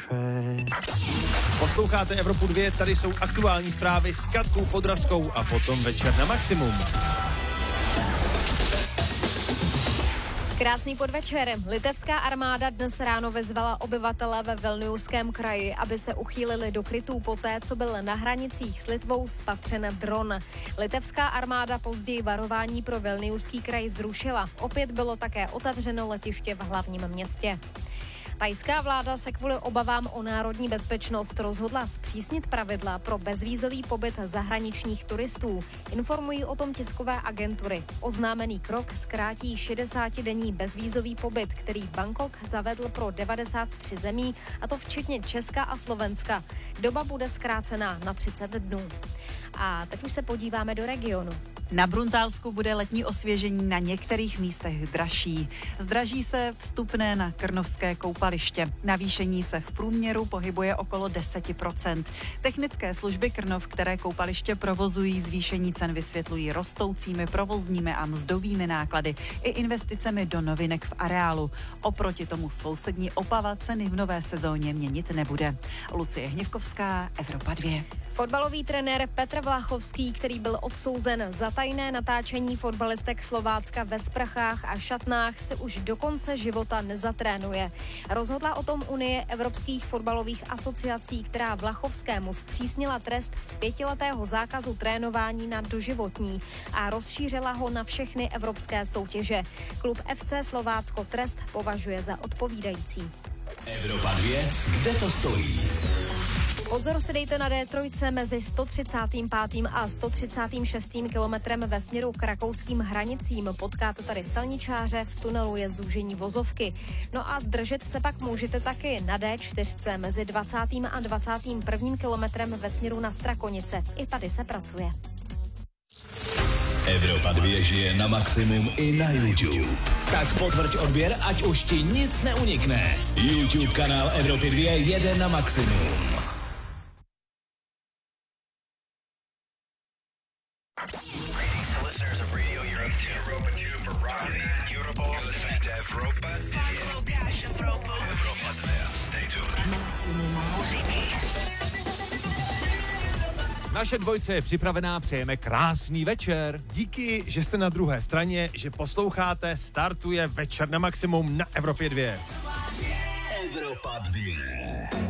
Posloucháte Evropu 2, tady jsou aktuální zprávy s Katkou Podrazkou a potom večer na maximum. Krásný podvečer. Litevská armáda dnes ráno vyzvala obyvatele ve Vilniuském kraji, aby se uchýlili do krytů poté, co byl na hranicích s Litvou spatřen dron. Litevská armáda později varování pro Vilniuský kraj zrušila. Opět bylo také otevřeno letiště v hlavním městě. Thajská vláda se kvůli obavám o národní bezpečnost rozhodla zpřísnit pravidla pro bezvízový pobyt zahraničních turistů. Informují o tom tiskové agentury. Oznámený krok zkrátí 60-denní bezvízový pobyt, který Bangkok zavedl pro 93 zemí, a to včetně Česka a Slovenska. Doba bude zkrácená na 30 dnů. A teď už se podíváme do regionu. Na Bruntálsku bude letní osvěžení na některých místech dražší. Zdraží se vstupné na Krnovské koupaliště. Navýšení se v průměru pohybuje okolo 10%. Technické služby Krnov, které koupaliště provozují, zvýšení cen vysvětlují rostoucími provozními a mzdovými náklady i investicemi do novinek v areálu. Oproti tomu sousední Opava ceny v nové sezóně měnit nebude. Lucie Hněvkovská, Evropa 2. Fotbalový trenér Petr Vlachovský, který byl odsouzen za tajné natáčení fotbalistek Slovácka ve sprchách a šatnách, se už do konce života nezatrénuje. Rozhodla o tom Unie evropských fotbalových asociací, která Vlachovskému zpřísnila trest z 5letého zákazu trénování na doživotní a rozšířila ho na všechny evropské soutěže. Klub FC Slovácko trest považuje za odpovídající. Evropa 2, kde to stojí? Pozor si dejte na D3 mezi 135. a 136. kilometrem ve směru k rakouským hranicím. Potkáte tady silničáře, v tunelu je zúžení vozovky. No a zdržet se pak můžete taky na D4 mezi 20. a 21. kilometrem ve směru na Strakonice. I tady se pracuje. Evropa 2 žije na maximum i na YouTube. Tak potvrď odběr, ať už ti nic neunikne. YouTube kanál Evropy 2 jede na maximum. Naše dvojce je připravená, přejeme krásný večer. Díky, že jste na druhé straně, že posloucháte, startuje večer na maximum na Evropě 2. Evropa 2.